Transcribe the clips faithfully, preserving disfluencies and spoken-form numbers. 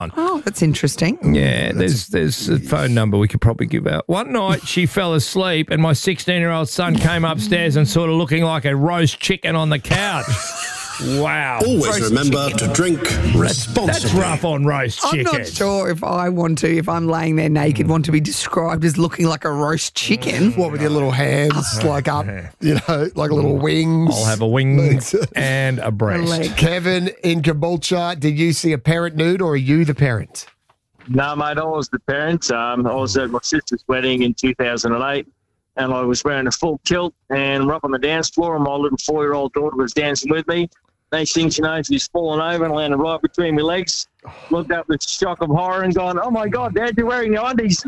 Oh, that's interesting. Yeah, there's there's a phone number we could probably give out. One night she fell asleep and my sixteen-year-old son came upstairs and sort of looking like a roast chicken on the couch. Wow. Always Roast remember chicken. to drink responsibly. That's rough on roast I'm chicken. not sure if I want to, if I'm laying there naked, want to be described as looking like a roast chicken. What with your little hands, like up, you know, like little wings. I'll have a wing and a breast. leg. Kevin in Caboolture, did you see a parent nude or are you the parent? No, mate, I was the parent. Um, I was at my sister's wedding in two thousand eight, and I was wearing a full kilt, and we're up on the dance floor, and my little four-year-old daughter was dancing with me. Next thing she knows, she's fallen over and landed right between my legs. Looked up with shock of horror and gone, "Oh, my God, Dad, you're wearing your undies."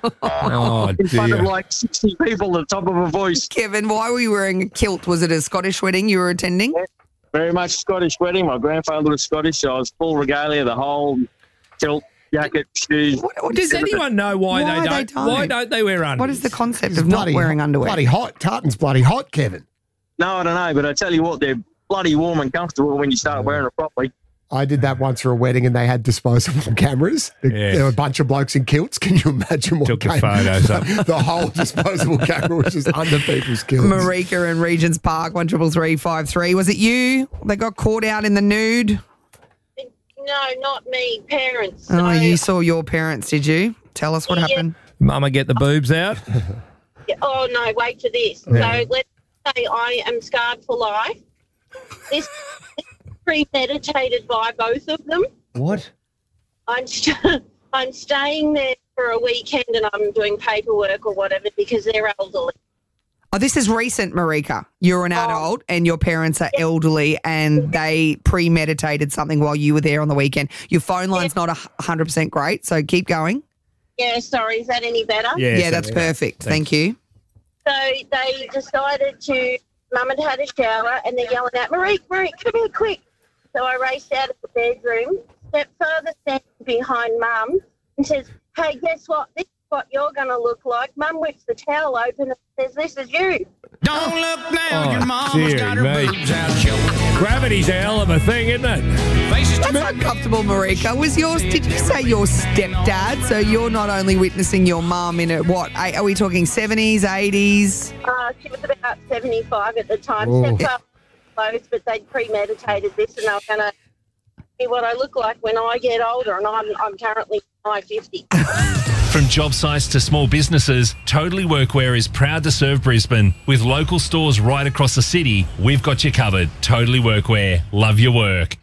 Oh, in front of dear. like sixty people at the top of her voice. Kevin, why were you wearing a kilt? Was it a Scottish wedding you were attending? Very much Scottish wedding. My grandfather was Scottish, so I was full regalia, the whole kilt, jacket, shoes. What, what Does anyone know why, Why they, they don't, don't? Why don't they wear undies? What is the concept It's of not bloody wearing hot, underwear? Bloody hot. Tartan's bloody hot, Kevin. No, I don't know, but I tell you what, they're bloody warm and comfortable when you start wearing it properly. I did that once for a wedding and they had disposable cameras. There Yes. there were a bunch of blokes in kilts. Can you imagine what Took the came- photos up. The whole disposable camera was just under people's kilts. Marika in Regent's Park, one triple three five three. Was it you that got caught out in the nude? No, not me. Parents. Oh, So- you saw your parents, did you? Tell us what Yeah. happened. Mama, get the boobs out. Oh no! Wait for this. Yeah. So let's say I am scarred for life. This is premeditated by both of them. What? I'm st- I'm staying there for a weekend and I'm doing paperwork or whatever because they're elderly. Oh, this is recent, Marika. You're Oh. an adult and your parents are elderly and they premeditated something while you were there on the weekend. Your phone line's not one hundred percent great, so keep going. Yeah, sorry. Is that any better? Yes, yeah, that's perfect. Thank you. So they decided to, Mum had had a shower and they're yelling out, "Marique, Marique, come here quick." So I raced out of the bedroom, stepfather standing behind Mum and says, "Hey, guess what? This is what you're going to look like." Mum whips the towel open and says, "This is you." Don't look now, Oh, your mama's dear got her me. boobs out. Show Gravity's a hell of a thing, isn't it? faces to That's uncomfortable, Marika. Was yours, did you say your stepdad? So you're not only witnessing your mum in it, what, eight- are we talking seventies, eighties? Uh, she was about seventy-five at the time. Oh. Stepfather close, but they'd premeditated this and they were going to see what I look like when I get older, and I'm, I'm currently nigh fifty. From job sites to small businesses, Totally Workwear is proud to serve Brisbane. With local stores right across the city, we've got you covered. Totally Workwear. Love your work.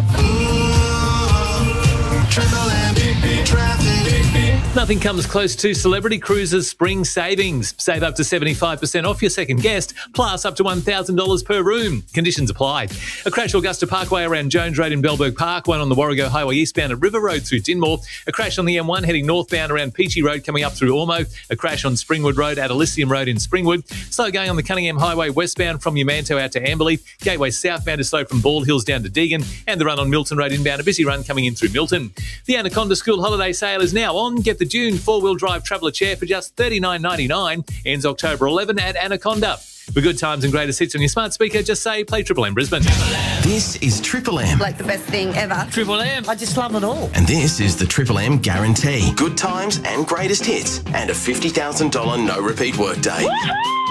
Nothing comes close to Celebrity Cruises Spring Savings. Save up to seventy-five percent off your second guest, plus up to one thousand dollars per room. Conditions apply. A crash Augusta Parkway around Jones Road in Bellberg Park, one on the Warrego Highway eastbound at River Road through Dinmore. A crash on the M one heading northbound around Peachy Road coming up through Ormo. A crash on Springwood Road at Elysium Road in Springwood. Slow going on the Cunningham Highway westbound from Yamanto out to Amberley. Gateway southbound is slow from Bald Hills down to Deagon. And the run on Milton Road inbound, a busy run coming in through Milton. The Anaconda School Holiday Sale is now on. Get the June four-wheel drive traveller chair for just thirty-nine ninety-nine. Ends October eleventh at Anaconda. For good times and greatest hits on your smart speaker, just say play Triple M Brisbane. This is Triple M. Like the best thing ever. Triple M. I just love it all. And this is the Triple M guarantee. Good times and greatest hits and a fifty thousand dollars no repeat workday.